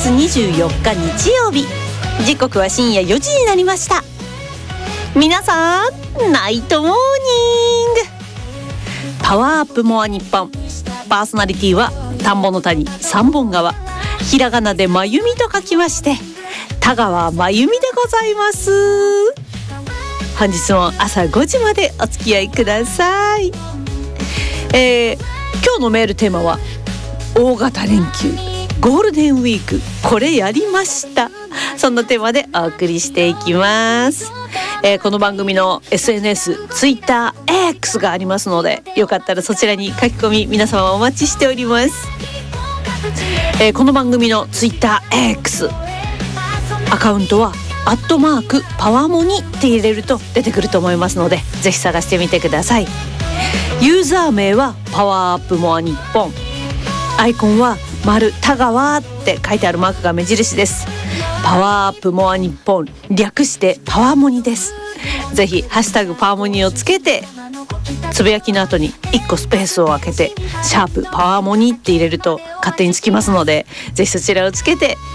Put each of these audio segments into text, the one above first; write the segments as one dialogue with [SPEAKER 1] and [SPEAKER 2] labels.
[SPEAKER 1] 月24日日曜日、時刻は深夜4時になりました。皆さんナイトモーニング。パワーアップモア日本、パーソナリティは田んぼの谷三本川、ひらがなでまゆみと書きまして田川まゆみでございます。本日も朝5時までお付き合いください。今日のメールテーマは大型連休ゴールデンウィークこれやりました、そんなテーマでお送りしていきます。この番組の SNS、Twitter、X がありますので、よかったらそちらに書き込み皆様お待ちしております。この番組の Twitter、X アカウントは@パワモニって入れると出てくると思いますので、ぜひ探してみてください。ユーザー名はパワーアップモア日本、アイコンは丸田川って書いてあるマークが目印です。パワーアップモア日本、略してパワモニです。ぜひハッシュタグパワモニをつけて、つぶやきの後に1個スペースを空けてシャープパワモニって入れると勝手につきますので、ぜひそちらをつけて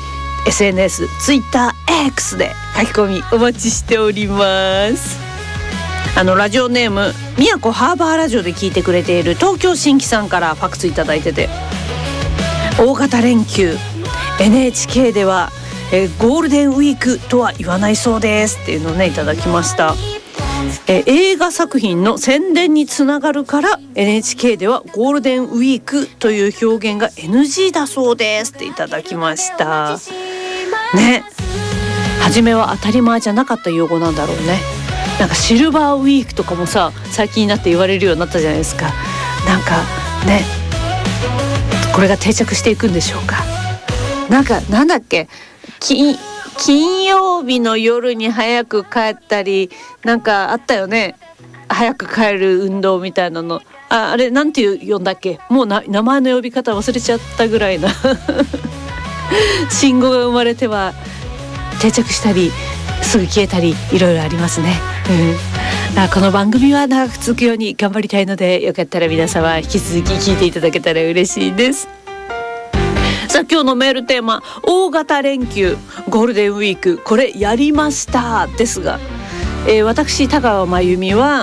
[SPEAKER 1] SNS、Twitter、X で書き込みお待ちしております。ラジオネーム宮古ハーバーラジオで聞いてくれている東京新規さんからファックスいただいてて、大型連休 NHK ではゴールデンウィークとは言わないそうですっていうのをねいただきました。映画作品の宣伝につながるから NHK ではゴールデンウィークという表現が NG だそうですっていただきましたね。初めは当たり前じゃなかった用語なんだろうね。なんかシルバーウィークとかもさ、最近になって言われるようになったじゃないですか。なんかね、これが定着していくんでしょうか。なんだっけ、金曜日の夜に早く帰ったりなんかあったよね。早く帰る運動みたいなの、あれなんて呼んだっけ、もう名前の呼び方忘れちゃったぐらいな信号が生まれては定着したりすぐ消えたりいろいろありますね。この番組は長く続くように頑張りたいので、よかったら皆様引き続き聞いていただけたら嬉しいです。さあ今日のメールテーマ、大型連休ゴールデンウィークこれやりましたですが、私田川真由美は